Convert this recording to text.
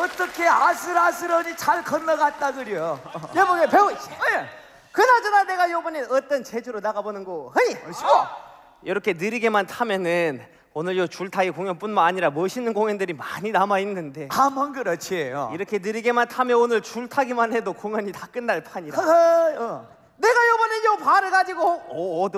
어떻게 아슬아슬하니 잘 건너갔다 그려. 여보게 배우. 예. 그나저나 내가 요번에 어떤 제주로 나가보는 거 허니? 이렇게 느리게만 타면은 오늘 요 줄타기 공연뿐만 아니라 멋있는 공연들이 많이 남아 있는데 하면 그렇지. 이렇게 느리게만 타면 오늘 줄타기만 해도 공연이 다 끝날 판이라. 허허, 내가 요번에 요 발을 가지고 오,